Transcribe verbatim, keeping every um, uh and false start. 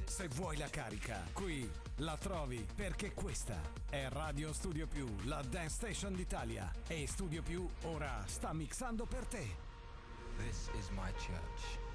Se vuoi la carica, qui la trovi, perché questa è Radio Studio Più, la dance station d'Italia. E Studio Più ora sta mixando per te. This is my church.